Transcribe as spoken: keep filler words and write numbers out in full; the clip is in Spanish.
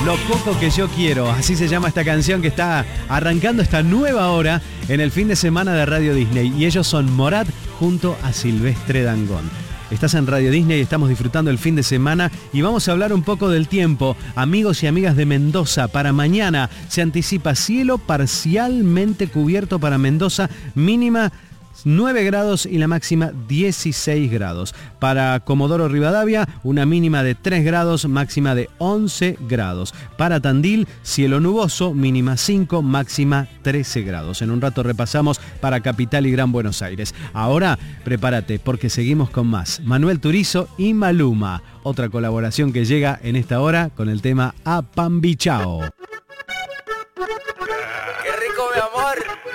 Lo poco que yo quiero, así se llama esta canción que está arrancando esta nueva hora en el fin de semana de Radio Disney. Y ellos son Morat junto a Silvestre Dangond. Estás en Radio Disney y estamos disfrutando el fin de semana y vamos a hablar un poco del tiempo. Amigos y amigas de Mendoza, para mañana se anticipa cielo parcialmente cubierto para Mendoza, mínima nueve grados y la máxima dieciséis grados. Para Comodoro Rivadavia, una mínima de tres grados, máxima de once grados. Para Tandil, cielo nuboso, mínima cinco, máxima trece grados. En un rato repasamos para Capital y Gran Buenos Aires. Ahora, prepárate porque seguimos con más. Manuel Turizo y Maluma. Otra colaboración que llega en esta hora con el tema Apambichao.